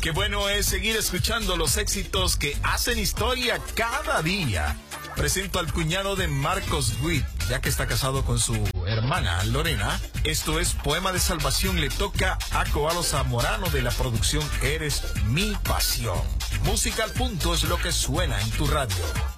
Qué bueno es seguir escuchando los éxitos que hacen historia cada día. Presento al cuñado de Marcos Witt, ya que está casado con su hermana Lorena. Esto es Poema de Salvación, le toca a Coalo Zamorano de la producción Eres Mi Pasión. Música al punto es lo que suena en tu radio.